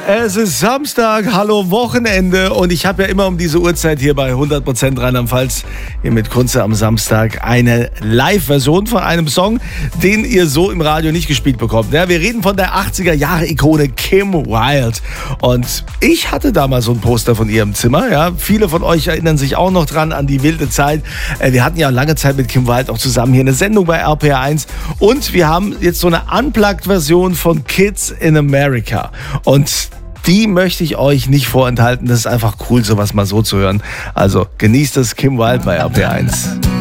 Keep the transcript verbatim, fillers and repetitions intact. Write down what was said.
Es ist Samstag, hallo Wochenende und ich habe ja immer um diese Uhrzeit hier bei hundert Prozent Rheinland-Pfalz hier mit Kunze am Samstag eine Live-Version von einem Song, den ihr so im Radio nicht gespielt bekommt. Ja, wir reden von der achtziger-Jahre-Ikone Kim Wilde und ich hatte damals so ein Poster von ihr im Zimmer. Ja. Viele von euch erinnern sich auch noch dran an die wilde Zeit. Wir hatten ja lange Zeit mit Kim Wilde auch zusammen hier eine Sendung bei R P R eins und wir haben jetzt so eine Unplugged-Version von Kids in America und die möchte ich euch nicht vorenthalten. Das ist einfach cool, sowas mal so zu hören. Also genießt es, Kim Wilde bei R P R eins.